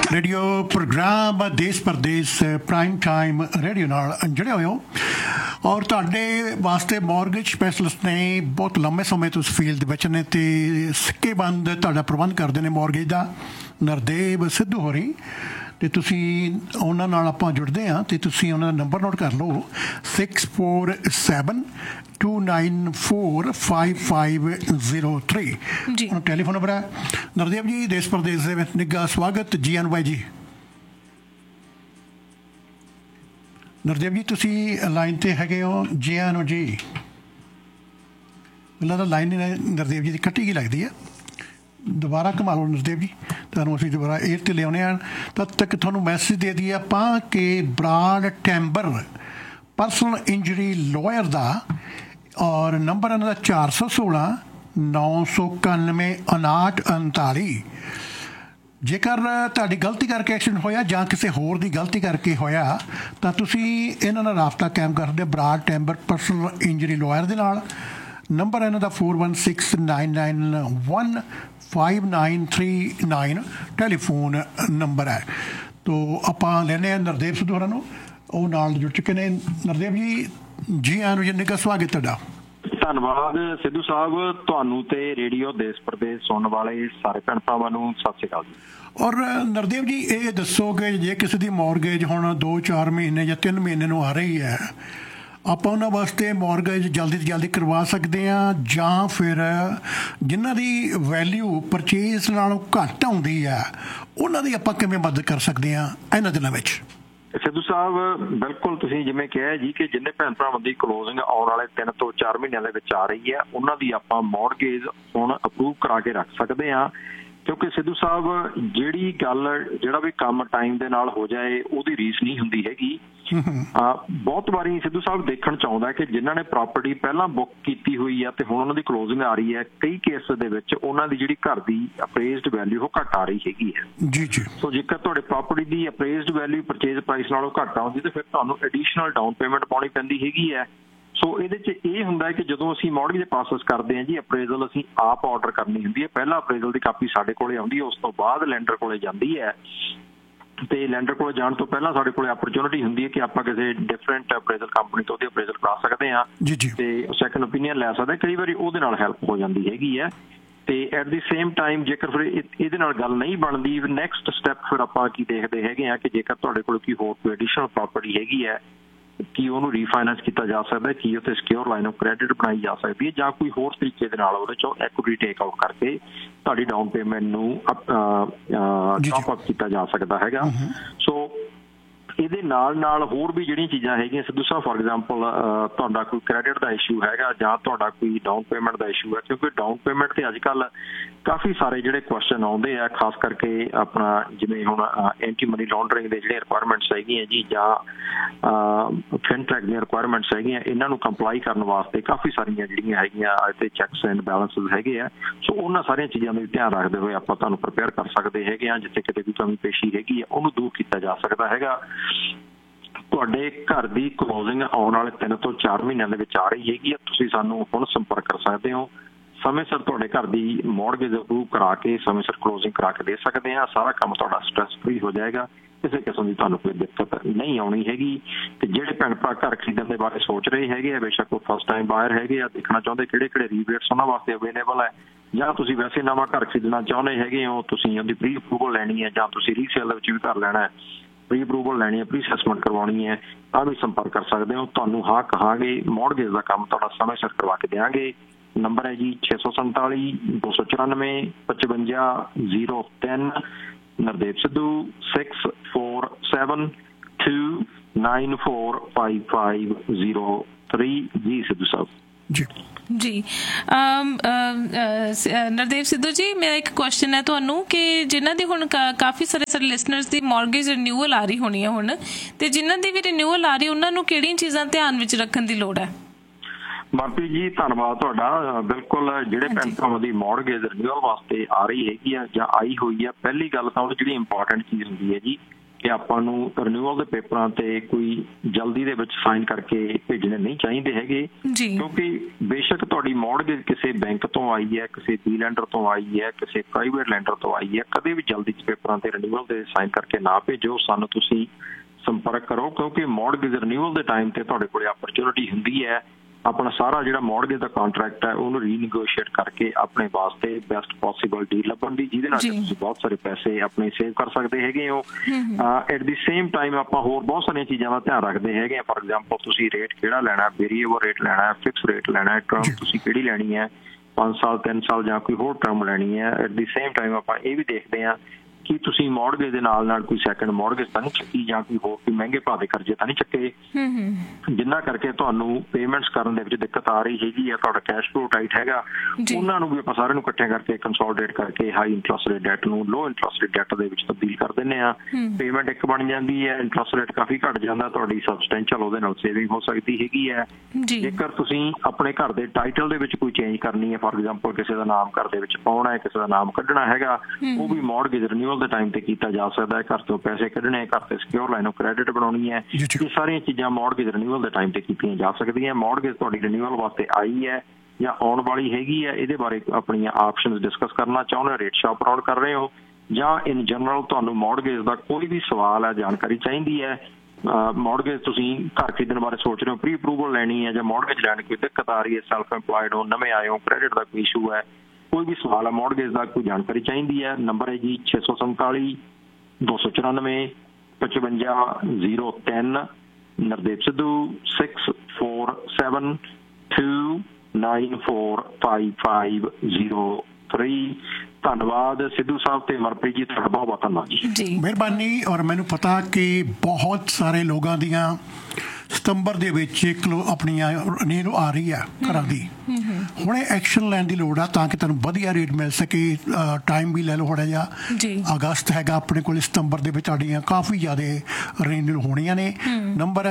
Radio programme देश परदेश prime time radio नाल जुड़े हुए हो और तुहाडे वास्ते मॉर्गेज स्पैशलिस्ट ने बहुत लंबे समय तो इस फील्ड विच ने ते सिक्के बंद तुहाडा प्रबंध करते हैं मॉर्गेज का नरदेव सिद्धू होरी ਤੇ ਤੁਸੀਂ ਉਹਨਾਂ ਨਾਲ ਆਪਾਂ ਜੁੜਦੇ ਹਾਂ ਤੇ ਤੁਸੀਂ ਉਹਨਾਂ ਦਾ ਨੰਬਰ ਨੋਟ ਕਰ ਲਓ 6472945503 ਜੀ ਟੈਲੀਫੋਨ ਨੰਬਰ ਹੈ। ਨਰਦੇਵ ਜੀ ਦੇਸ਼ ਪ੍ਰਦੇਸ਼ ਦੇ ਵਿੱਚ ਨਿੱਘਾ ਸਵਾਗਤ ਜੀ ਆਨ ਬਾਈ ਜੀ। ਨਰਦੇਵ ਜੀ ਤੁਸੀਂ ਲਾਈਨ ਤੇ ਹੈਗੇ ਹੋ ਜੀ ਆਨ ਜੀ। ਮੈਨੂੰ ਤਾਂ ਲਾਈਨ ਨਰਦੇਵ ਜੀ ਦੀ ਕੱਟੀ ਕੀ ਲੱਗਦੀ ਹੈ। ਦੁਬਾਰਾ ਘੁਮਾ ਲਓ ਨਰਦੇਵ ਜੀ ਤੁਹਾਨੂੰ ਅਸੀਂ ਦੁਬਾਰਾ 에ਅਰ 'ਤੇ ਲਿਆਉਂਦੇ ਹਾਂ। ਤਦ ਤੱਕ ਤੁਹਾਨੂੰ ਮੈਸੇਜ ਦੇ ਦਈਏ ਆਪਾਂ ਕਿ ਬਰਾਡ ਟੈਂਬਰ ਪਰਸਨਲ ਇੰਜਰੀ ਲਾਇਰ ਦਾ ਔਰ ਨੰਬਰ ਇਹਨਾਂ ਦਾ 416 991 5939। ਜੇਕਰ ਤੁਹਾਡੀ ਗਲਤੀ ਕਰਕੇ ਐਕਸੀਡੈਂਟ ਹੋਇਆ ਜਾਂ ਕਿਸੇ ਹੋਰ ਦੀ ਗਲਤੀ ਕਰਕੇ ਹੋਇਆ ਤਾਂ ਤੁਸੀਂ ਇਹਨਾਂ ਨਾਲ ਰਾਬਤਾ ਕਾਇਮ ਕਰਦੇ ਬਰਾਡ ਟੈਂਬਰ ਪਰਸਨਲ ਇੰਜਰੀ ਲਾਇਰ ਦੇ ਨਾਲ। ਨੰਬਰ ਇਹਨਾਂ ਦਾ 4169915939 ਟੈਲੀਫੋਨ ਨੰਬਰ ਹੈ। ਤੋ ਆਪਾਂ ਲੈਂਦੇ ਹਾਂ ਨਰਦੇਵ ਸਿੱਧੂ ਹੋਰਾਂ ਨੂੰ, ਉਹ ਨਾਲ ਜੁੜ ਚੁੱਕੇ ਨੇ। ਨਰਦੇਵ ਜੀ ਜੀ ਆਇਆਂ ਨੂੰ, ਜਿੰਨੇ ਕਾ ਸਵਾਗਤ ਤੁਹਾਡਾ। ਧੰਨਵਾਦ ਸਿੱਧੂ ਸਾਹਿਬ, ਤੁਹਾਨੂੰ ਤੇ ਰੇਡੀਓ ਦੇਸ਼ ਪ੍ਰਦੇਸ਼ ਸੁਣਨ ਵਾਲੇ ਸਾਰੇ ਭੈਣ ਭਰਾਵਾਂ ਨੂੰ ਸਤਿ ਸ਼੍ਰੀ ਅਕਾਲ ਜੀ। ਔਰ ਨਰਦੇਵ ਜੀ ਇਹ ਦੱਸੋ ਕਿ ਜੇ ਕਿਸੇ ਦੀ ਮੌਰਗੇਜ ਹੁਣ 2-4 ਮਹੀਨੇ ਜਾਂ 3 ਮਹੀਨੇ ਨੂੰ ਆ ਰਹੀ ਹੈ, ਆਪਾਂ ਉਹਨਾਂ ਵਾਸਤੇ ਮੌਰਗੇਜ ਜਲਦੀ ਤੋਂ ਜਲਦੀ ਕਰਵਾ ਸਕਦੇ ਹਾਂ ਜਾਂ ਫਿਰ ਜਿਨ੍ਹਾਂ ਦੀ ਵੈਲਿਊ ਪਰਚੇਜ਼ ਨਾਲੋਂ ਘੱਟ ਆਉਂਦੀ ਹੈ ਉਹਨਾਂ ਦੀ ਆਪਾਂ ਕਿਵੇਂ ਮਦਦ ਕਰ ਸਕਦੇ ਹਾਂ ਇਹਨਾਂ ਦਿਨਾਂ ਵਿੱਚ? ਸਿੱਧੂ ਸਾਹਿਬ ਬਿਲਕੁਲ ਤੁਸੀਂ ਜਿਵੇਂ ਕਿਹਾ ਜੀ ਕਿ ਜਿੰਨੇ ਭੈਣ ਭਰਾਵਾਂ ਦੀ ਕਲੋਜ਼ਿੰਗ ਆਉਣ ਵਾਲੇ 3 ਤੋਂ 4 ਮਹੀਨਿਆਂ ਦੇ ਵਿੱਚ ਆ ਰਹੀ ਹੈ ਉਹਨਾਂ ਦੀ ਆਪਾਂ ਮੌਰਗੇਜ ਹੁਣ ਅਪਰੂਵ ਕਰਾ ਕੇ ਰੱਖ ਸਕਦੇ ਹਾਂ। ਕਿਉਂਕਿ ਸਿੱਧੂ ਸਾਹਿਬ ਜਿਹੜੀ ਗੱਲ ਜਿਹੜਾ ਵੀ ਕੰਮ ਟਾਈਮ ਦੇ ਨਾਲ ਹੋ ਜਾਏ ਉਹਦੀ ਰੀਸ ਨਹੀਂ ਹੁੰਦੀ ਹੈਗੀ। ਬਹੁਤ ਵਾਰੀ ਸਿੱਧੂ ਸਾਹਿਬ ਦੇਖਣ ਚ ਆਉਂਦਾ ਕਿ ਜਿਨ੍ਹਾਂ ਨੇ ਪ੍ਰਾਪਰਟੀ ਪਹਿਲਾਂ ਬੁੱਕ ਕੀਤੀ ਹੋਈ ਆ ਤੇ ਹੁਣ ਉਹਨਾਂ ਦੀ ਕਲੋਜ਼ਿੰਗ ਆ ਰਹੀ ਹੈ, ਕਈ ਕੇਸ ਦੇ ਵਿੱਚ ਉਹਨਾਂ ਦੀ ਜਿਹੜੀ ਘਰ ਦੀ ਅਪਰੇਜ਼ਡ ਵੈਲਿਊ ਉਹ ਘੱਟ ਆ ਰਹੀ ਹੈਗੀ ਹੈ ਜੀ ਜੀ। ਸੋ ਜੇਕਰ ਤੁਹਾਡੇ ਪ੍ਰਾਪਰਟੀ ਦੀ ਅਪਰੇਜ਼ਡ ਵੈਲਿਊ ਪਰਚੇਜ਼ ਪ੍ਰਾਈਸ ਨਾਲੋਂ ਘੱਟ ਆਉਂਦੀ ਤੇ ਫਿਰ ਤੁਹਾਨੂੰ ਐਡੀਸ਼ਨਲ ਡਾਊਨ ਪੇਮੈਂਟ ਪਾਉਣੀ ਪੈਂਦੀ ਹੈਗੀ ਹੈ। ਸੋ ਇਹਦੇ 'ਚ ਇਹ ਹੁੰਦਾ ਹੈ ਕਿ ਜਦੋਂ ਅਸੀਂ ਮੌਰਗੇਜ ਪ੍ਰੋਸੈਸ ਕਰਦੇ ਹਾਂ ਜੀ, ਅਪਰੇਜ਼ਲ ਅਸੀਂ ਆਪ ਆਰਡਰ ਕਰਨੀ ਹੁੰਦੀ ਹੈ। ਪਹਿਲਾਂ ਅਪਰੇਜ਼ਲ ਦੀ ਕਾਪੀ ਸਾਡੇ ਕੋਲੇ ਆਉਂਦੀ ਹੈ, ਉਸ ਤੋਂ ਬਾਅਦ ਲੈਂਡਰ ਕੋਲੇ ਜਾਂਦੀ ਹੈ ਤੇ ਲੈਂਡਰ ਕੋਲ ਜਾਣ ਤੋਂ ਪਹਿਲਾਂ ਸਾਡੇ ਕੋਲ ਆਪਰਚੁਨਿਟੀ ਹੁੰਦੀ ਹੈ ਕਿ ਆਪਾਂ ਕਿਸੇ ਡਿਫਰੈਂਟ ਅਪਰੇਜ਼ਲ ਕੰਪਨੀ ਤੋਂ ਉਹਦੀ ਅਪਰੇਜ਼ਲ ਕਰਾ ਸਕਦੇ ਹਾਂ ਤੇ ਸੈਕੰਡ ਓਪੀਨੀਅਨ ਲੈ ਸਕਦੇ। ਕਈ ਵਾਰੀ ਉਹਦੇ ਨਾਲ ਹੈਲਪ ਹੋ ਜਾਂਦੀ ਹੈਗੀ ਹੈ। ਤੇ ਐਟ ਦੀ ਸੇਮ ਟਾਈਮ ਜੇਕਰ ਫਿਰ ਇਹਦੇ ਨਾਲ ਗੱਲ ਨਹੀਂ ਬਣਦੀ, ਨੈਕਸਟ ਸਟੈਪ ਫਿਰ ਆਪਾਂ ਕੀ ਦੇਖਦੇ ਹੈਗੇ ਆ ਕਿ ਜੇਕਰ ਤੁਹਾਡੇ ਕੋਲ ਕੋਈ ਹੋਰ ਕੋਈ ਐਡੀਸ਼ਨਲ ਪ੍ਰਾਪਰਟੀ ਹੈਗੀ ਹੈ ਕੀ ਉਹਨੂੰ ਰੀਫਾਈਨੈਂਸ ਕੀਤਾ ਜਾ ਸਕਦਾ, ਕੀ ਉੱਥੇ ਸਿਕਿਉਰ ਲਾਈਨ ਆਫ ਕ੍ਰੈਡਿਟ ਬਣਾਈ ਜਾ ਸਕਦੀ ਹੈ ਜਾਂ ਕੋਈ ਹੋਰ ਤਰੀਕੇ ਦੇ ਨਾਲ ਉਹਦੇ ਚੋਂ ਇਕੁਇਟੀ ਟੇਕ ਆਊਟ ਕਰਕੇ ਤੁਹਾਡੀ ਡਾਊਨ ਪੇਮੈਂਟ ਨੂੰ ਟੌਪ ਅਪ ਕੀਤਾ ਜਾ ਸਕਦਾ ਹੈਗਾ। ਸੋ ਇਹਦੇ ਨਾਲ ਨਾਲ ਹੋਰ ਵੀ ਜਿਹੜੀਆਂ ਚੀਜ਼ਾਂ ਹੈਗੀਆਂ ਸਿੱਧੂ ਸਾਹਿਬ, ਫੋਰ ਐਗਜ਼ਾਮਪਲ ਤੁਹਾਡਾ ਕੋਈ ਕ੍ਰੈਡਿਟ ਦਾ ਇਸ਼ੂ ਹੈਗਾ ਜਾਂ ਤੁਹਾਡਾ ਕੋਈ ਡਾਊਨ ਪੇਮੈਂਟ ਦਾ ਇਸ਼ੂ ਹੈ, ਕਿਉਂਕਿ ਡਾਊਨ ਪੇਮੈਂਟ ਤੇ ਅੱਜ ਕੱਲ੍ਹ ਕਾਫੀ ਸਾਰੇ ਜਿਹੜੇ ਕੁਐਸਚਨ ਆਉਂਦੇ ਆ, ਖਾਸ ਕਰਕੇ ਆਪਣਾ ਜਿਵੇਂ ਹੁਣ ਐਂਟੀ ਮਨੀ ਲਾਂਡਰਿੰਗ ਦੇ ਜਿਹੜੇ ਰਿਕੁਆਇਰਮੈਂਟਸ ਹੈਗੀਆਂ ਜੀ ਜਾਂ ਫਿਨਟੈਕ ਦੀਆਂ ਰਿਕੁਆਇਰਮੈਂਟਸ ਹੈਗੀਆਂ, ਇਹਨਾਂ ਨੂੰ ਕੰਪਲਾਈ ਕਰਨ ਵਾਸਤੇ ਕਾਫੀ ਸਾਰੀਆਂ ਜਿਹੜੀਆਂ ਹੈਗੀਆਂ ਇੱਥੇ ਚੈੱਕਸ ਐਂਡ ਬੈਲੈਂਸਿਸ ਹੈਗੇ ਆ। ਸੋ ਉਹਨਾਂ ਸਾਰੀਆਂ ਚੀਜ਼ਾਂ ਦਾ ਧਿਆਨ ਰੱਖਦੇ ਹੋਏ ਆਪਾਂ ਤੁਹਾਨੂੰ ਪ੍ਰਪੇਅਰ ਕਰ ਸਕਦੇ ਹੈਗੇ ਆ। ਜਿੱਥੇ ਕਿਤੇ ਵੀ ਕਮੀ ਪੇਸ਼ੀ ਹੈਗੀ ਆ ਉਹਨੂੰ ਦੂਰ ਕੀਤਾ ਜਾ ਸਕਦਾ ਹੈਗਾ। ਤੁਹਾਡੇ ਘਰ ਦੀ ਕਲੋਜ਼ਿੰਗ ਆਉਣ ਵਾਲੇ 3 ਤੋਂ 4 ਮਹੀਨਿਆਂ ਦੇ ਵਿੱਚ ਆ ਰਹੀ ਹੈਗੀ ਆ, ਤੁਸੀਂ ਸਾਨੂੰ ਹੁਣ ਸੰਪਰਕ ਕਰ ਸਕਦੇ ਹੋ। ਸਮੇਂ ਸਿਰ ਤੁਹਾਡੇ ਘਰ ਦੀ ਮੌਰਗੇਜ ਅਪਰੂਵ ਕਰਾ ਕੇ ਸਮੇਂ ਸਿਰ ਕਲੋਜ਼ਿੰਗ ਕਰਾ ਕੇ ਦੇ ਸਕਦੇ ਹਾਂ। ਸਾਰਾ ਕੰਮ ਤੁਹਾਡਾ ਸਟ੍ਰੈਸ ਫਰੀ ਹੋ ਜਾਏਗਾ, ਕਿਸੇ ਕਿਸਮ ਦੀ ਤੁਹਾਨੂੰ ਕੋਈ ਦਿੱਕਤ ਨਹੀਂ ਆਉਣੀ ਹੈਗੀ। ਤੇ ਜਿਹੜੇ ਭੈਣ ਭਰਾ ਘਰ ਖਰੀਦਣ ਦੇ ਬਾਰੇ ਸੋਚ ਰਹੇ ਹੈਗੇ ਆ, ਬੇਸ਼ੱਕ ਉਹ ਫਸਟ ਟਾਈਮ ਬਾਇਰ ਹੈਗੇ ਆ, ਦੇਖਣਾ ਚਾਹੁੰਦੇ ਕਿਹੜੇ ਕਿਹੜੇ ਰੀਬੇਟਸ ਉਹਨਾਂ ਵਾਸਤੇ ਅਵੇਲੇਬਲ ਹੈ, ਜਾਂ ਤੁਸੀਂ ਵੈਸੇ ਨਵਾਂ ਘਰ ਖਰੀਦਣਾ ਚਾਹੁੰਦੇ ਹੈਗੇ ਹੋ, ਤੁਸੀਂ ਉਹਦੀ ਪ੍ਰੀ ਅਪਰੂਵਲ ਲੈਣੀ ਹੈ ਜਾਂ ਤੁਸੀਂ ਰੀਸੇਲ ਦੇ ਵਿੱਚ ਵੀ ਘਰ ਲੈਣਾ ਹੈ, ਪ੍ਰੀ ਅਪਰੂਵਲ ਲੈਣੀ ਹੈ, ਪ੍ਰੀ ਅਸੈਸਮੈਂਟ ਕਰਵਾਉਣੀ ਹੈ, ਤਾਂ ਵੀ ਸੰਪਰਕ ਕਰ ਸਕਦੇ ਹੋ। ਤੁਹਾਨੂੰ ਹਾਂ ਕਹਾਂਗੇ ਮੌਰਗੇਜ ਦਾ ਕੰਮ ਤੁਹਾਡਾ ਸਮੇਂ ਸਿਰ ਕਰਵਾ ਕੇ ਦਿਆਂਗੇ। ਨੰਬਰ ਹੈ ਜੀ 647 294 5503। ਨਰਦੇਵ ਸਿੱਧੂ 6472945503 ਜੀ। ਸਿੱਧੂ ਸਾਹਿਬ ਜੀ ਜੀ ਨਰਦੇਵ ਸਿੱਧੂ ਜੀ, ਮੇਰਾ ਇੱਕ ਕੁਐਸਚਨ ਹੈ ਤੁਹਾਨੂੰ ਕਿ ਜਿਨ੍ਹਾਂ ਦੀ ਹੁਣ ਕਾਫੀ ਸਾਰੇ ਲਿਸਨਰਸ ਦੀ ਮੌਰਗੇਜ ਰਿਨਿਊਅਲ ਆ ਰਹੀ ਹੋਣੀ ਹੈ ਹੁਣ, ਤੇ ਜਿਨ੍ਹਾਂ ਦੀ ਵੀ ਰਿਨਿਊਅਲ ਆ ਰਹੀ ਉਹਨਾਂ ਨੂੰ ਕਿਹੜੀਆਂ ਚੀਜ਼ਾਂ ਧਿਆਨ ਵਿੱਚ ਰੱਖਣ ਦੀ ਲੋੜ ਹੈ? ਮਨਪ੍ਰੀਤ ਜੀ ਧੰਨਵਾਦ ਤੁਹਾਡਾ। ਬਿਲਕੁਲ ਜਿਹੜੇ ਭੈਣ ਭਰਾਵਾਂ ਦੀ ਮੌਰਗੇਜ ਰਿਨਿਊਅਲ ਵਾਸਤੇ ਆ ਰਹੀ ਹੈਗੀ ਆ ਜਾਂ ਆਈ ਹੋਈ ਆ, ਪਹਿਲੀ ਗੱਲ ਤਾਂ ਉਹ ਜਿਹੜੀ ਇੰਪੋਰਟੈਂਟ ਚੀਜ਼ ਹੁੰਦੀ ਹੈ ਜੀ ਕਿ ਆਪਾਂ ਨੂੰ ਰਿਨਿਊਅਲ ਦੇ ਪੇਪਰਾਂ ਤੇ ਕੋਈ ਜਲਦੀ ਦੇ ਵਿੱਚ ਸਾਈਨ ਕਰਕੇ ਭੇਜਣੇ ਨਹੀਂ ਚਾਹੀਦੇ ਹੈਗੇ, ਕਿਉਂਕਿ ਬੇਸ਼ੱਕ ਤੁਹਾਡੀ ਮੌਰਗੇਜ ਕਿਸੇ ਬੈਂਕ ਤੋਂ ਆਈ ਹੈ, ਕਿਸੇ ਬੀ ਲੈਂਡਰ ਤੋਂ ਆਈ ਹੈ, ਕਿਸੇ ਪ੍ਰਾਈਵੇਟ ਲੈਂਡਰ ਤੋਂ ਆਈ ਹੈ, ਕਦੇ ਵੀ ਜਲਦੀ 'ਚ ਪੇਪਰਾਂ ਤੇ ਰਿਨਿਊਅਲ ਦੇ ਸਾਈਨ ਕਰਕੇ ਨਾ ਭੇਜੋ। ਸਾਨੂੰ ਤੁਸੀਂ ਸੰਪਰਕ ਕਰੋ, ਕਿਉਂਕਿ ਮੌਰਗੇਜ ਰਿਨਿਊਅਲ ਦੇ ਟਾਈਮ ਤੇ ਤੁਹਾਡੇ ਕੋਲ ਆਪਰਚੁਨਿਟੀ ਹੁੰਦੀ ਹੈ ਆਪਣਾ ਸਾਰਾ ਜਿਹੜਾ ਮੌਰਗੇਜ ਦਾ ਕੰਟਰੈਕਟ ਹੈ ਉਹਨੂੰ ਰੀਨੈਗੋਸ਼ੀਏਟ ਕਰਕੇ ਆਪਣੇ ਵਾਸਤੇ ਬੈਸਟ ਪੋਸੀਬਲ ਡੀਲ ਲੱਭਣ ਦੀ, ਜਿਹਦੇ ਨਾਲ ਤੁਸੀਂ ਬਹੁਤ ਸਾਰੇ ਪੈਸੇ ਆਪਣੇ ਸੇਵ ਕਰ ਸਕਦੇ ਹੈਗੇ ਹੋ। ਐਟ ਦੀ ਸੇਮ ਟਾਈਮ ਆਪਾਂ ਹੋਰ ਬਹੁਤ ਸਾਰੀਆਂ ਚੀਜ਼ਾਂ ਦਾ ਧਿਆਨ ਰੱਖਦੇ ਹੈਗੇ। ਫॉर ਐਗਜ਼ਾਮਪਲ ਤੁਸੀਂ ਰੇਟ ਕਿਹੜਾ ਲੈਣਾ, ਵੇਰੀਏਬਲ ਰੇਟ ਲੈਣਾ, ਫਿਕਸ ਰੇਟ ਲੈਣਾ, ਟਰਮ ਤੁਸੀਂ ਕਿਹੜੀ ਲੈਣੀ ਹੈ, 5 ਸਾਲ 3 ਸਾਲ ਜਾਂ ਕੋਈ ਹੋਰ ਟਰਮ ਲੈਣੀ ਹੈ। ਐਟ ਦੀ ਸੇਮ ਟਾਈਮ ਆਪਾਂ ਇਹ ਵੀ ਦੇਖਦੇ ਹਾਂ ਕਿ ਤੁਸੀਂ ਮੌਰਗੇਜ ਦੇ ਨਾਲ ਕੋਈ ਸੈਕੰਡ ਮੌਰਗੇਜ ਤਾਂ ਨਹੀਂ ਚੱਕੀ ਜਾਂ ਕੋਈ ਹੋਰ ਕੋਈ ਮਹਿੰਗੇ ਭਾਅ ਦੇ ਕਰਜ਼ੇ ਤਾਂ ਨਹੀਂ ਚੱਕੇ, ਜਿੰਨਾ ਕਰਕੇ ਤੁਹਾਨੂੰ ਪੇਮੈਂਟਸ ਕਰਨ ਦੇ ਵਿੱਚ ਦਿੱਕਤ ਆ ਰਹੀ ਹੈਗੀ ਆ, ਤੁਹਾਡਾ ਕੈਸ਼ ਫਲੋ ਟਾਈਟ ਹੈਗਾ। ਉਹਨਾਂ ਨੂੰ ਵੀ ਆਪਾਂ ਸਾਰਿਆਂ ਨੂੰ ਇਕੱਠੇ ਕਰਕੇ ਕੰਸੋਲੀਡੇਟ ਕਰਕੇ ਹਾਈ ਇੰਟਰਸਟ ਰੇਟ ਡੈਟ ਨੂੰ ਲੋ ਇੰਟਰਸਟ ਰੇਟ ਡੈਟ ਦੇ ਵਿੱਚ ਤਬਦੀਲ ਕਰ ਦਿੰਦੇ ਆ। ਪੇਮੈਂਟ ਇੱਕ ਬਣ ਜਾਂਦੀ ਹੈ, ਇੰਟਰਸਟ ਰੇਟ ਕਾਫੀ ਘੱਟ ਜਾਂਦਾ, ਤੁਹਾਡੀ ਸਬਸਟੈਂਸ਼ੀਅਲ ਉਹਦੇ ਨਾਲ ਸੇਵਿੰਗ ਹੋ ਸਕਦੀ ਹੈਗੀ ਹੈ। ਜੇਕਰ ਤੁਸੀਂ ਆਪਣੇ ਘਰ ਦੇ ਟਾਈਟਲ ਦੇ ਵਿੱਚ ਕੋਈ ਚੇਂਜ ਕਰਨੀ ਹੈ, ਫॉर ਐਗਜ਼ਾਮਪਲ ਕਿਸੇ ਦਾ ਨਾਮ ਘਰ ਦੇ ਵਿੱਚ ਪਾਉਣਾ ਹੈ, ਕਿਸੇ ਦਾ ਨਾਮ ਕੱਢਣਾ ਹੈਗਾ, ਉਹ ਵੀ ਮੌਰਗੇਜ ਰਿਨਿਊਅਲ ਦੇ ਟਾਈਮ ਤੇ ਕੀਤਾ ਜਾ ਸਕਦਾ ਹੈ। ਘਰ ਤੋਂ ਪੈਸੇ ਕੱਢਣੇ, ਘਰ ਤੇ ਸਿਕਿਉਰ ਲਾਈਨ ਆਫ ਕ੍ਰੈਡਿਟ ਬਣਾਉਣੀ ਹੈ, ਇਹ ਸਾਰੀਆਂ ਚੀਜ਼ਾਂ ਮੌਰਗੇਜ ਰਿਨਿਊਅਲ ਦੇ ਟਾਈਮ ਤੇ ਕੀਤੀਆਂ ਜਾ ਸਕਦੀਆਂ। ਮੌਰਗੇਜ ਤੁਹਾਡੀ ਰਿਨਿਊਅਲ ਵਾਸਤੇ ਆਈ ਹੈ ਜਾਂ ਆਉਣ ਵਾਲੀ ਹੈਗੀ ਹੈ, ਇਹਦੇ ਬਾਰੇ ਆਪਣੀਆਂ ਆਪਸ਼ਨਸ ਡਿਸਕਸ ਕਰਨਾ ਚਾਹੁੰਦੇ ਹੋ, ਰੇਟ ਸ਼ਾਪ ਅਰਾਊਂਡ ਕਰ ਰਹੇ ਹੋ, ਜਾਂ ਇਨ ਜਨਰਲ ਤੁਹਾਨੂੰ ਮੌਰਗੇਜ ਦਾ ਕੋਈ ਵੀ ਸਵਾਲ ਹੈ, ਜਾਣਕਾਰੀ ਚਾਹੀਦੀ ਹੈ, ਮੌਰਗੇਜ ਤੁਸੀਂ ਘਰ ਖਰੀਦਣ ਬਾਰੇ ਸੋਚ ਰਹੇ ਹੋ, ਪ੍ਰੀ ਅਪਰੂਵਲ ਲੈਣੀ ਹੈ ਜਾਂ ਮੌਰਗੇਜ ਲੈਣ ਕੋਈ ਦਿੱਕਤ ਆ ਰਹੀ ਹੈ, ਸੈਲਫ ਇੰਪਲਾਇਡ ਹੋ, ਨਵੇਂ ਆਏ ਹੋ, ਕ੍ਰੈਡਿਟ ਦਾ ਕੋਈ ਇਸ਼ੂ ਹੈ, ਕੋਈ ਵੀ ਸਵਾਲ ਹੈ ਮੌਰਗੇਜ ਦਾ, ਕੋਈ ਜਾਣਕਾਰੀ ਚਾਹੀਦੀ ਹੈ, ਨੰਬਰ ਹੈ ਜੀ 647 294 5503। ਨਰਦੇਵ ਸਿੱਧੂ 6472945503। ਧੰਨਵਾਦ ਸਿੱਧੂ ਸਾਹਿਬ ਤੇ ਮਨਪ੍ਰੀਤ ਜੀ, ਤੁਹਾਡਾ ਬਹੁਤ ਬਹੁਤ ਧੰਨਵਾਦ ਜੀ, ਮਿਹਰਬਾਨੀ। ਔਰ ਮੈਨੂੰ ਪਤਾ ਕਿ ਬਹੁਤ ਸਾਰੇ ਲੋਕਾਂ ਦੀਆਂ ਸਤੰਬਰ ਦੇ ਵਿੱਚ ਆਪਣੀਆਂ ਨੀਂਦ ਆ ਰਹੀ ਆ ਘਰਾਂ ਦੀ, ਹੁਣੇ ਐਕਸ਼ਨ ਲੈਣ ਦੀ ਲੋੜ ਆ ਤਾਂ ਕਿ ਤੁਹਾਨੂੰ ਵਧੀਆ ਰੇਟ ਮਿਲ ਸਕੇ। ਟਾਈਮ ਵੀ ਲੈ ਲਓ ਥੋੜਾ ਜਿਹਾ, ਅਗਸਤ ਹੈਗਾ ਆਪਣੇ ਕੋਲ, ਸਤੰਬਰ ਦੇ ਵਿੱਚ ਸਾਡੀਆਂ ਕਾਫੀ ਜ਼ਿਆਦਾ ਰੀਨਿਊ ਹੋਣੀਆਂ ਨੇ। ਨੰਬਰ ਹੈ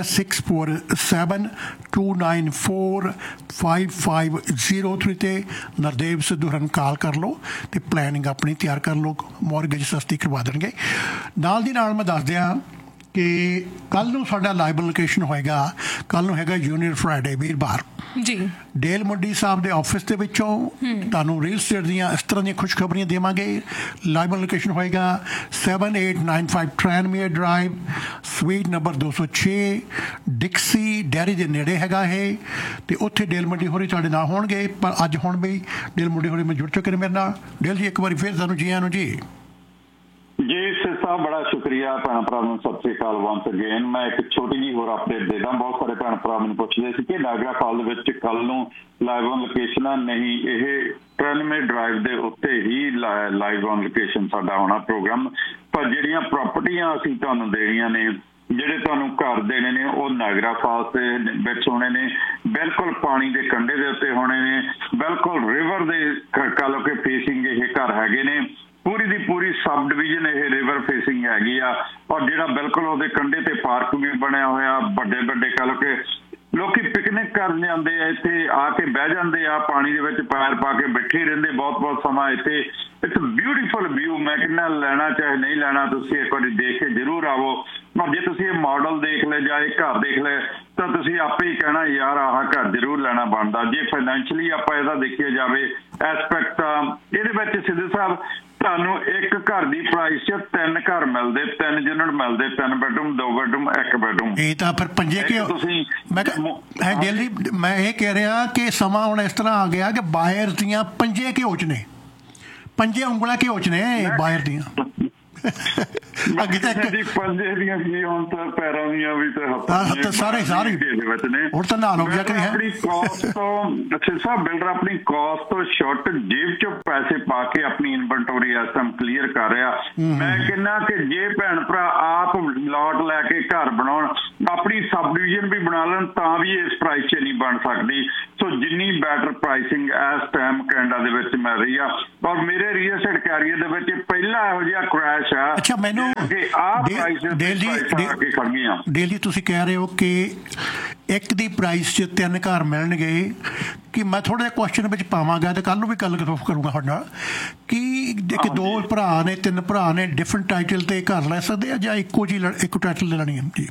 6472945503 ਤੇ ਨਰਦੇਵ ਸਿੱਧੂ ਹਰਨ ਕਾਲ ਕਰ ਲਓ ਤੇ ਪਲੈਨਿੰਗ ਆਪਣੀ ਤਿਆਰ ਕਰ ਲਓ, ਮੌਰਗੇਜ ਸਸਤੀ ਕਰਵਾ ਦੇਣਗੇ। ਨਾਲ ਦੀ ਨਾਲ ਮੈਂ ਦੱਸ ਦਿਆਂ ਕਿ ਕੱਲ੍ਹ ਨੂੰ ਸਾਡਾ ਲਾਈਵ ਲੋਕੇਸ਼ਨ ਹੋਏਗਾ, ਕੱਲ੍ਹ ਨੂੰ ਹੈਗਾ ਯੂਨੀਅਨ ਫਰਾਈਡੇ, ਵੀਰਵਾਰ ਜੀ, ਡੇਲ ਮੁੰਡੀ ਸਾਹਿਬ ਦੇ ਆਫਿਸ ਦੇ ਵਿੱਚੋਂ ਤੁਹਾਨੂੰ ਰੀਅਲ ਸਟੇਟ ਦੀਆਂ ਇਸ ਤਰ੍ਹਾਂ ਦੀਆਂ ਖੁਸ਼ਖਬਰੀਆਂ ਦੇਵਾਂਗੇ। ਲਾਈਵ ਲੋਕੇਸ਼ਨ ਹੋਏਗਾ 7895 ਟ੍ਰਾਂਸਮੀਅਰ ਡਰਾਈਵ, ਸਵੀਟ ਨੰਬਰ 206, ਡਿਕਸੀ ਡੈਰੀ ਦੇ ਨੇੜੇ ਹੈਗਾ ਇਹ, ਤੇ ਉੱਥੇ ਡੇਲ ਮੁੰਡੀ ਹੋਰੀ ਸਾਡੇ ਨਾਲ ਹੋਣਗੇ। ਪਰ ਅੱਜ ਹੁਣ ਵੀ ਡੇਲ ਮੁੰਡੀ ਹੋਰੀ ਮੈਂ ਜੁੜ ਚੁੱਕੇ ਨੇ ਮੇਰੇ ਨਾਲ। ਡੇਲ ਜੀ, ਇੱਕ ਵਾਰੀ ਫਿਰ ਤੁਹਾਨੂੰ ਜੀ ਆਇਆਂ ਨੂੰ ਜੀ। ਜੀ ਸਿਰ ਸਾਹਿਬ, ਬੜਾ ਸ਼ੁਕਰੀਆ। ਭੈਣ ਭਰਾ ਨੂੰ ਸਤਿ ਸ੍ਰੀ ਅਕਾਲ ਵਾਂਸ ਅਗੇਨ। ਮੈਂ ਇੱਕ ਛੋਟੀ ਜਿਹੀ ਹੋਰ ਅਪਡੇਟ ਦੇ ਦਾਂ। ਬਹੁਤ ਸਾਰੇ ਭੈਣ ਭਰਾ ਮੈਨੂੰ ਪੁੱਛਦੇ ਸੀ ਕਿ ਨਾਇਗਰਾ ਫਾਲ ਦੇ ਵਿੱਚ ਕੱਲ ਨੂੰ ਲਾਈਵ ਔਨ ਲੋਕੇਸ਼ਨ ਨਹੀਂ, ਇਹ 93 ਡਰਾਈਵ ਦੇ ਉੱਤੇ ਹੀ ਲਾਈਵ ਔਨ ਲੋਕੇਸ਼ਨ ਸਾਡਾ ਹੋਣਾ ਪ੍ਰੋਗਰਾਮ। ਪਰ ਜਿਹੜੀਆਂ ਪ੍ਰਾਪਰਟੀਆਂ ਅਸੀਂ ਤੁਹਾਨੂੰ ਦੇਣੀਆਂ ਨੇ, ਜਿਹੜੇ ਤੁਹਾਨੂੰ ਘਰ ਦੇਣੇ ਨੇ, ਉਹ ਨਾਇਗਰਾ ਫਾਲਸ ਦੇ ਵਿੱਚ ਹੋਣੇ ਨੇ, ਬਿਲਕੁਲ ਪਾਣੀ ਦੇ ਕੰਢੇ ਦੇ ਉੱਤੇ ਹੋਣੇ ਨੇ, ਬਿਲਕੁਲ ਰਿਵਰ ਦੇ ਕਹ ਲਓ ਕਿ ਫੇਸਿੰਗ ਇਹ ਘਰ ਹੈਗੇ ਨੇ। ਪੂਰੀ ਦੀ ਪੂਰੀ ਸਬ ਡਿਵੀਜ਼ਨ ਇਹ ਰਿਵਰ ਫੇਸਿੰਗ ਹੈਗੀ ਆ, ਔਰ ਜਿਹੜਾ ਬਿਲਕੁਲ ਉਹਦੇ ਕੰਢੇ ਤੇ ਪਾਰਕ ਵੀ ਬਣਿਆ ਹੋਇਆ, ਵੱਡੇ ਵੱਡੇ ਕਹ ਲਓ ਕਿ ਲੋਕੀ ਪਿਕਨਿਕ ਕਰਨ ਜਾਂਦੇ ਆ, ਇੱਥੇ ਆ ਕੇ ਬਹਿ ਜਾਂਦੇ ਆ, ਪਾਣੀ ਦੇ ਵਿੱਚ ਪੈਰ ਪਾ ਕੇ ਬੈਠੇ ਰਹਿੰਦੇ ਬਹੁਤ ਬਹੁਤ ਸਮਾਂ ਇੱਥੇ। It's beautiful view. ਮੈਂ ਕਹਿੰਦਾ ਲੈਣਾ ਚਾਹੇ ਨਹੀਂ ਲੈਣਾ, ਤੁਸੀਂ ਇੱਕ ਵਾਰੀ ਦੇਖ ਕੇ ਜ਼ਰੂਰ ਆਵੋ। ਪਰ ਜੇ ਤੁਸੀਂ ਇਹ ਮਾਡਲ ਦੇਖ ਲੈ ਜਾਂ ਇਹ ਘਰ ਦੇਖ ਲੈ ਤਾਂ ਤੁਸੀਂ ਆਪੇ ਹੀ ਕਹਿਣਾ ਯਾਰ ਆਹ ਘਰ ਜ਼ਰੂਰ ਲੈਣਾ ਬਣਦਾ। ਜੇ ਫਾਈਨੈਂਸ਼ਲੀ ਆਪਾਂ ਇਹਦਾ ਦੇਖਿਆ ਜਾਵੇ ਐਸਪੈਕਟ, ਇਹਦੇ ਵਿੱਚ ਸਿੱਧੂ ਸਾਹਿਬ ਤੁਹਾਨੂੰ ਇੱਕ ਘਰ ਦੀ ਪ੍ਰਾਈਸ 'ਚ 3 ਘਰ ਮਿਲਦੇ, 3 ਯੂਨਿਟ ਮਿਲਦੇ, 3 ਬੈਡਰੂਮ, 2 ਬੈਡਰੂਮ, 1 ਬੈਡਰੂਮ। ਇਹ ਤਾਂ ਫਿਰ ਪੰਜੇ ਕਿਉਂ? ਮੈਂ ਇਹ ਕਹਿ ਰਿਹਾ ਕਿ ਸਮਾਂ ਹੁਣ ਇਸ ਤਰ੍ਹਾਂ ਆ ਗਿਆ ਕਿ ਬਾਹਰ ਦੀਆਂ ਪੰਜੇ ਘਿਓ 'ਚ ਨੇ, ਪੰਜੇ ਉਂਗਲਾਂ ਘਿਓ 'ਚ ਨੇ ਬਾਹਰ ਦੀਆਂ। ਪੰਜੇ ਦੀਆਂ ਕੀ ਹੁਣ ਤਾਂ ਪੈਰਾਂ ਦੀਆਂ ਵੀ ਤੇ ਹੱਥਾਂ ਸਾਰੇ ਹੁਣ ਤਾਂ ਨਾਲ ਹੋ ਗਿਆ ਕਿ ਆਪਣੀ ਕਾਸਟ ਤੋਂ ਅੱਛਾ ਸਾਹਿਬ ਬਿਲਡਰ ਆਪਣੀ ਕਾਸਟ ਤੋਂ ਸ਼ਾਰਟ ਜੇਬ 'ਚ ਪੈਸੇ ਪਾ ਕੇ ਆਪਣੀ ਇਨਵੈਂਟੋਰੀ ਇਸ ਟਾਈਮ ਕਲੀਅਰ ਕਰ ਰਿਹਾ। ਮੈਂ ਕਹਿੰਦਾ ਕਿ ਜੇ ਭੈਣ ਭਰਾ ਆਪ ਲਾਟ ਲੈ ਕੇ ਘਰ ਬਣਾਉਣ, ਆਪਣੀ ਸਬ ਡਿਵੀਜ਼ਨ ਵੀ ਬਣਾ ਲੈਣ, ਤਾਂ ਵੀ ਇਸ ਪ੍ਰਾਈਸ 'ਚ ਨਹੀਂ ਬਣ ਸਕਦੀ। ਸੋ ਜਿੰਨੀ ਬੈਟਰ ਪ੍ਰਾਈਸਿੰਗ ਇਸ ਟਾਈਮ ਕੈਨੇਡਾ ਦੇ ਵਿੱਚ ਮਿਲ ਰਹੀ ਆ। ਔਰ ਮੇਰੇ ਰੀਅਲ ਐਸਟੇਟ ਕੈਰੀਅਰ ਦੇ ਵਿੱਚ ਪਹਿਲਾ ਇਹੋ ਜਿਹਾ ਕ੍ਰੈਸ਼ ਦੱਸਿਆ। ਅੱਛਾ, ਮੈਨੂੰ ਕਿ ਆਹ ਪ੍ਰਾਈਸ ਅੱਗੇ ਖੜ ਗਈਆਂ। ਡੇਲੀ ਤੁਸੀਂ ਕਹਿ ਰਹੇ ਹੋ ਕਿ ਇੱਕ ਦੀ ਪ੍ਰਾਈਸ 'ਚ 3 ਘਰ ਮਿਲਣਗੇ, ਕਿ ਮੈਂ ਥੋੜ੍ਹਾ ਜਿਹਾ ਕੁਐਸਚਨ ਵਿੱਚ ਪਾਵਾਂਗਾ ਤੇ ਕੱਲ੍ਹ ਨੂੰ ਵੀ ਗੱਲ ਕਰੂੰਗਾ ਤੁਹਾਡੇ ਨਾਲ ਕਿ 2 ਭਰਾ ਨੇ 3 ਭਰਾ ਨੇ ਡਿਫਰੈਂਟ ਟਾਈਟਲ 'ਤੇ ਘਰ ਲੈ ਸਕਦੇ ਆ ਜਾਂ ਇੱਕੋ ਟਾਈਟਲ ਲੈ ਲੈਣੀ ਹੈ ਜੀ?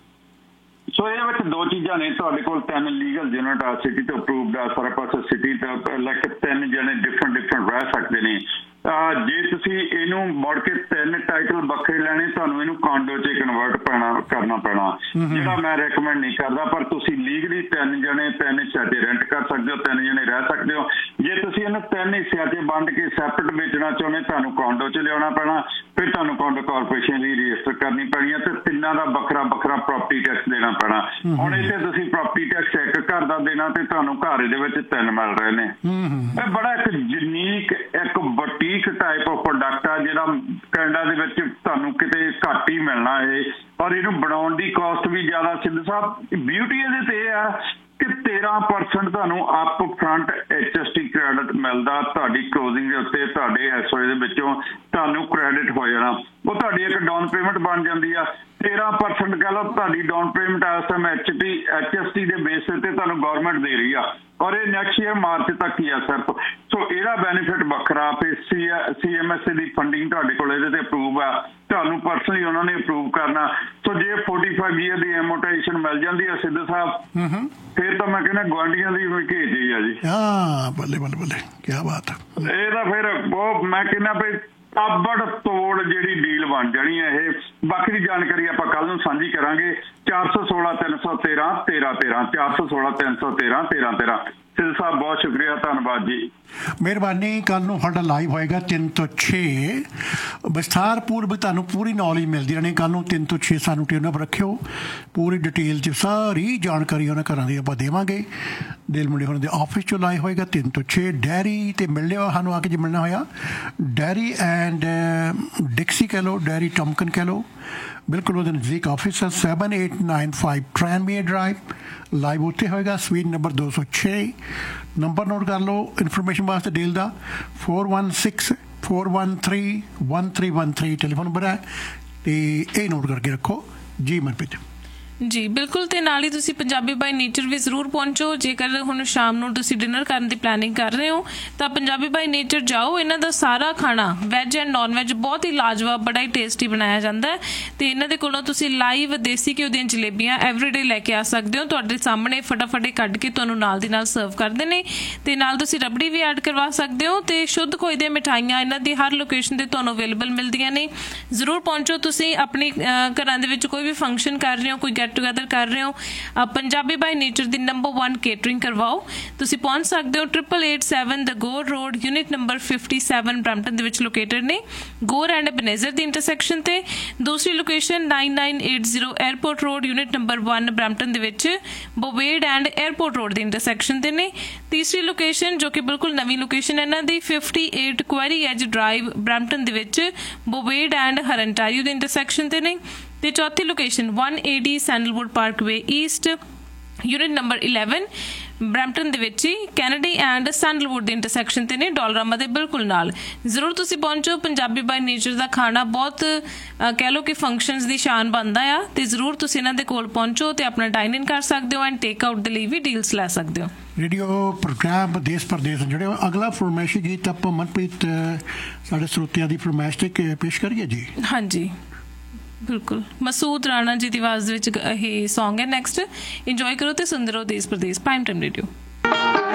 ਸੋ ਇਹਦੇ ਵਿੱਚ 2 ਚੀਜ਼ਾਂ ਨੇ। ਤੁਹਾਡੇ ਕੋਲ 3 ਲੀਗਲ ਯੂਨਿਟ ਆ, ਸਿਟੀ ਤੋਂ ਅਪਰੂਵਡ ਆ, ਸਾਰਾ ਪਾਸੇ ਸਿਟੀ ਤੋਂ ਲੈ ਕੇ 3 ਜਣੇ ਡਿਫਰੈਂਟ ਰਹਿ ਸਕਦੇ ਨੇ। ਜੇ ਤੁਸੀਂ ਇਹਨੂੰ ਮੁੜ ਕੇ 3 ਟਾਈਟਲ ਵੱਖਰੇ ਲੈਣੇ, ਤੁਹਾਨੂੰ ਇਹਨੂੰ ਕਾਂਡੋ 'ਚ ਕਨਵਰਟ ਕਰਨਾ ਪੈਣਾ, ਜਿਹੜਾ ਮੈਂ ਰეკਮੈਂਡ ਨਹੀਂ ਕਰਦਾ। ਪਰ ਤੁਸੀਂ ਲੀਗਲੀ 3 ਜਣੇ 3 ਹਿੱਸਿਆਂ 'ਚ ਰੈਂਟ ਕਰ ਸਕਦੇ ਹੋ, 3 ਜਣੇ ਰਹਿ ਸਕਦੇ ਹੋ। ਜੇ ਤੁਸੀਂ ਇਹਨੂੰ 3 ਹਿੱਸਿਆਂ 'ਚ ਵੰਡ ਕੇ ਸੈਪਰੇਟ ਵੇਚਣਾ ਚਾਹੁੰਦੇ, ਤੁਹਾਨੂੰ ਕਾਂਡੋ 'ਚ ਲਿਆਉਣਾ ਪੈਣਾ, ਫਿਰ ਤੁਹਾਨੂੰ ਕਾਂਡੋ ਕਾਰਪੋਰੇਸ਼ਨ ਲਈ ਰਜਿਸਟਰ ਕਰਨੀ ਪੈਣੀ ਹੈ ਤੇ ਤਿੰਨਾਂ ਦਾ ਵੱਖਰਾ ਪ੍ਰੋਪਰਟੀ ਟੈਕਸ ਦੇਣਾ ਪੈਣਾ। ਹੁਣ ਇੱਥੇ ਤੁਸੀਂ ਪ੍ਰੋਪਰਟੀ ਟੈਕਸ ਇੱਕ ਘਰ ਦਾ ਦੇਣਾ ਤੇ ਤੁਹਾਨੂੰ ਘਰ ਇਹਦੇ ਵਿੱਚ 3 ਮਿਲ ਰਹੇ ਨੇ। ਇਹ ਬੜਾ ਇੱਕ ਯੂਨੀਕ, ਇੱਕ ਬੁਟੀਕ ਟਾਈਪ ਆਫ ਪ੍ਰੋਡਕਟ ਆ ਜਿਹੜਾ ਕੈਨੇਡਾ ਦੇ ਵਿੱਚ ਤੁਹਾਨੂੰ ਕਿਤੇ ਘੱਟ ਹੀ ਮਿਲਣਾ ਇਹ। ਔਰ ਇਹਨੂੰ ਬਣਾਉਣ ਦੀ ਕਾਸਟ ਵੀ ਜ਼ਿਆਦਾ। ਸਿੱਧੂ ਸਾਹਿਬ, ਬਿਊਟੀ ਇਹਦੇ ਤੇ ਇਹ ਆ ਕਿ 13% ਤੁਹਾਨੂੰ ਅਪ ਫਰੰਟ HST ਕ੍ਰੈਡਿਟ ਮਿਲਦਾ ਤੁਹਾਡੀ ਕਲੋਜ਼ਿੰਗ ਦੇ ਉੱਤੇ। ਤੁਹਾਡੇ SOA ਦੇ ਵਿੱਚੋਂ ਤੁਹਾਨੂੰ ਕ੍ਰੈਡਿਟ ਹੋ ਜਾਣਾ, ਉਹ ਤੁਹਾਡੀ ਇੱਕ ਡਾਊਨ ਪੇਮੈਂਟ ਬਣ ਜਾਂਦੀ ਆ। 13% ਕਹਿ ਲਓ ਤੁਹਾਡੀ ਡਾਊਨ ਪੇਮੈਂਟ ਇਸ ਟਾਈਮ HST ਦੇ ਬੇਸ ਤੇ ਤੁਹਾਨੂੰ ਗਵਰਨਮੈਂਟ ਦੇ ਰਹੀ ਆ, ਔਰ ਇਹ ਨੈਕਸਟ ਈਅਰ ਮਾਰਚ ਤੱਕ ਹੀ ਆ ਸਿਰਫ। ਸੋ ਇਹਦਾ ਬੈਨੀਫਿਟ ਵੱਖਰਾ। ਫਿਰ CMSA ਦੀ ਫੰਡਿੰਗ ਤੁਹਾਡੇ ਕੋਲ ਇਹਦੇ ਤੇ ਅਪਰੂਵ ਆ, ਤੁਹਾਨੂੰ ਪਰਸਨਲੀ ਉਹਨਾਂ ਨੇ ਅਪਰੂਵ ਕਰਨਾ। ਸੋ ਜੇ 45 ਈਅਰ ਦੀ ਐਮੋਰਟਾਈਜ਼ੇਸ਼ਨ ਮਿਲ ਜਾਂਦੀ ਆ ਸਿੱਧੂ ਸਾਹਿਬ, ਫਿਰ ਤਾਂ ਮੈਂ ਕਹਿੰਦਾ ਗੁਆਂਢੀਆਂ ਦੀ ਵੀ ਘੇਜ ਹੀ ਆ ਜੀ। ਹਾਂ, ਬੱਲੇ ਬੱਲੇ ਬੱਲੇ, ਕੀ ਬਾਤ ਹੈ। ਇਹ ਤਾਂ ਫਿਰ ਉਹ ਮੈਂ ਕਹਿੰਦਾ ਵੀ ਤਾਬੜ ਤੋੜ ਜਿਹੜੀ ਡੀਲ ਬਣ ਜਾਣੀ ਹੈ ਇਹ। ਬਾਕੀ ਦੀ ਜਾਣਕਾਰੀ ਆਪਾਂ ਕੱਲ ਨੂੰ ਸਾਂਝੀ ਕਰਾਂਗੇ। 416 313 1313 416 313 1313। ਸਿੱਧੂ ਸਾਹਿਬ ਬਹੁਤ ਸ਼ੁਕਰੀਆ, ਧੰਨਵਾਦ ਜੀ, ਮਿਹਰਬਾਨੀ। ਕੱਲ ਨੂੰ ਸਾਡਾ ਲਾਈਵ ਹੋਏਗਾ 3 ਤੋਂ 6 ਵਿਸਥਾਰਪੂਰਵਕ ਤੁਹਾਨੂੰ ਪੂਰੀ ਨੌਲੇਜ ਮਿਲਦੀ ਰਹਿਣੀ। ਕੱਲ ਨੂੰ 3 ਤੋਂ 6 ਸਾਨੂੰ ਟਿਊਨ ਅਪ ਰੱਖਿਓ, ਪੂਰੀ ਡਿਟੇਲ 'ਚ ਸਾਰੀ ਜਾਣਕਾਰੀ ਉਹਨਾਂ ਘਰਾਂ ਦੀ ਆਪਾਂ ਦੇਵਾਂਗੇ। ਦਿਲ ਮੁੰਡੇ ਹੋਣ ਦੇ ਆਫਿਸ 'ਚੋਂ ਲਾਈਵ ਹੋਏਗਾ 3 ਤੋਂ 6। ਡੈਰੀ 'ਤੇ ਮਿਲ ਲਿਓ ਸਾਨੂੰ ਆ ਕੇ, ਜੇ ਮਿਲਣਾ ਹੋਇਆ ਡੈਰੀ ਐਂਡ ਡਿਕਸੀ ਕਹਿ ਲਓ, ਡੈਰੀ ਟਮਕਨ ਕਹਿ ਲਓ, ਬਿਲਕੁਲ ਉਹਦੇ ਨਜ਼ਦੀਕ ਆਫਿਸ ਹੈ। 7895 ਟ੍ਰਾਂਸਮੀਅਰ ਡਰਾਈਵ। ਲਾਈਵ ਉੱਥੇ ਹੋਏਗਾ, ਸਵੀਟ ਨੰਬਰ 206। ਨੰਬਰ ਨੋਟ ਕਰ ਲਓ ਇਨਫੋਰਮੇਸ਼ਨ ਵਾਸਤੇ ਡੀਲ ਦਾ, 416 413 1313 ਟੈਲੀਫੋਨ ਨੰਬਰ ਹੈ, ਅਤੇ ਇਹ ਨੋਟ ਕਰਕੇ ਰੱਖੋ ਜੀ। ਮਨਪ੍ਰੀਤ ਜੀ ਬਿਲਕੁਲ। ਤੇ ਨਾਲ ਹੀ ਤੁਸੀਂ ਪੰਜਾਬੀ ਬਾਈ ਨੇਚਰ ਵੀ ਜ਼ਰੂਰ ਪਹੁੰਚੋ। ਜੇਕਰ ਹੁਣ ਸ਼ਾਮ ਨੂੰ ਤੁਸੀਂ ਡਿਨਰ ਕਰਨ ਦੀ ਪਲੈਨਿੰਗ ਕਰ ਰਹੇ ਹੋ ਤਾਂ ਪੰਜਾਬੀ ਬਾਈ ਨੇਚਰ ਜਾਓ। ਇਹਨਾਂ ਦਾ ਸਾਰਾ ਖਾਣਾ ਵੈਜ ਐਂਡ ਨੌਨ ਵੈਜ ਬਹੁਤ ਹੀ ਲਾਜਵਾਬ, ਬੜਾ ਹੀ ਟੇਸਟੀ ਬਣਾਇਆ ਜਾਂਦਾ ਹੈ। ਤੇ ਇਹਨਾਂ ਦੇ ਕੋਲੋਂ ਤੁਸੀਂ ਲਾਈਵ ਦੇਸੀ ਘਿਓ ਦੀਆਂ ਜਲੇਬੀਆਂ ਐਵਰੀਡੇ ਲੈ ਕੇ ਆ ਸਕਦੇ ਹੋ। ਤੁਹਾਡੇ ਸਾਹਮਣੇ ਫਟਾਫਟ ਕੱਢ ਕੇ ਤੁਹਾਨੂੰ ਨਾਲ ਦੀ ਨਾਲ ਸਰਵ ਕਰਦੇ ਨੇ, ਤੇ ਨਾਲ ਤੁਸੀਂ ਰਬੜੀ ਵੀ ਐਡ ਕਰਵਾ ਸਕਦੇ ਹੋ। ਤੇ ਸ਼ੁੱਧ ਖੋਏ ਦੀਆਂ ਮਿਠਾਈਆਂ ਇਹਨਾਂ ਦੀ ਹਰ ਲੋਕੇਸ਼ਨ ਤੇ ਤੁਹਾਨੂੰ ਅਵੇਲੇਬਲ ਮਿਲਦੀਆਂ ਨੇ। ਜ਼ਰੂਰ ਪਹੁੰਚੋ ਤੁਸੀਂ। ਆਪਣੀ ਘਰਾਂ ਦੇ ਵਿੱਚ ਕੋਈ ਵੀ ਫੰਕਸ਼ਨ ਕਰ ਰਹੇ ਹੋ, ਕੋਈ ਟੂਗੈਦਰ ਕਰ ਰਹੇ ਹੋ, Punjabi by nature the number 1 catering ਕਰਵਾਓ। ਤੁਸੀਂ ਪਹੁੰਚ ਸਕਦੇ ਹੋ 8887 ਦ ਗੋਰ ਰੋਡ, ਯੂਨਿਟ ਨੰਬਰ 57 ਬਰੈਂਪਟਨ ਦੇ ਵਿੱਚ ਲੋਕੇਟਡ ਨੇ, ਗੋਰ ਐਂਡ ਬਨੇਜ਼ਰ ਦੀ ਇੰਟਰਸੈਕਸ਼ਨ ਤੇ। ਦੂਸਰੀ location 9980 airport road, unit number 1 Brampton ਦੇ ਵਿੱਚ ਬੋਵੇਡ and airport road the intersection ਤੇ ਨੇ। ਤੀਸਰੀ ਲੋਕੇਸ਼ਨ ਜੋ ਕਿ ਬਿਲਕੁਲ ਨਵੀਂ ਲੋਕੇਸ਼ਨ ਇਹਨਾਂ ਦੀ 58 ਕੁਐਰੀ ਐਜ ਡਰਾਈਵ ਬਰੈਂਪਟਨ ਦੇ ਵਿੱਚ ਬੋਵੇਡ ਐਂਡ ਹਰਨਟਾਰੀਓ ਦੀ ਇੰਟਰਸੈਕਸ਼ਨ ਤੇ ਨੇ। ਤੇ ਚੌਥੀ location 180 sandalwood Parkway East, unit number 11 Brampton ਦੇ ਵਿੱਚ ਹੀ ਕੈਨੇਡੀ ਐਂਡ ਸੈਂਡਲਵੁੱਡ ਦੇ ਇੰਟਰਸੈਕਸ਼ਨ ਤੇ ਨੇ, ਡੋਲਰਾਮਾ ਦੇ ਬਿਲਕੁਲ ਨਾਲ। ਜ਼ਰੂਰ ਤੁਸੀਂ ਪਹੁੰਚੋ। ਪੰਜਾਬੀ ਬਾਈ ਨੇਚਰ ਦਾ ਖਾਣਾ ਬਹੁਤ ਕਹਿ ਲਓ ਕਿ ਫੰਕਸ਼ਨਸ ਦੀ ਸ਼ਾਨ ਬਣਦਾ ਆ, ਤੇ ਜ਼ਰੂਰ ਤੁਸੀਂ ਇਹਨਾਂ ਦੇ ਕੋਲ ਪਹੁੰਚੋ ਤੇ ਆਪਣਾ ਡਾਈਨ ਇਨ ਕਰ ਸਕਦੇ ਹੋ ਐਂਡ ਟੇਕ ਆਊਟ ਦੇ ਲਈ ਵੀ ਡੀਲਸ ਲੈ ਸਕਦੇ ਹੋ। ਰੇਡੀਓ ਪ੍ਰੋਗਰਾਮ ਦੇਸ਼ ਪ੍ਰਦੇਸ਼ ਜਿਹੜੇ ਅਗਲਾ ਫਰਮਾਇਸ਼ੀ ਗੀਤ ਆਪਾਂ ਮਨਪ੍ਰੀਤ ਸਾਡੇ ਸਰੋਤਿਆਂ ਦੀ ਫਰਮਾਇਸ਼ ਤੇ ਪੇਸ਼ ਕਰੀਏ ਜੀ। ਹਾਂਜੀ ਬਿਲਕੁਲ, ਮਸੂਦ ਰਾਣਾ ਜੀ ਦੀ ਆਵਾਜ਼ ਵਿੱਚ ਇਹ ਸੌਂਗ ਹੈ ਨੈਕਸਟ। ਇੰਜੋਏ ਕਰੋ ਤੇ ਸੁਣਦੇ ਰਹੋ ਦੇਸ਼ ਪ੍ਰਦੇਸ਼ ਪ੍ਰਾਈਮ ਟਾਈਮ ਰੇਡੀਓ।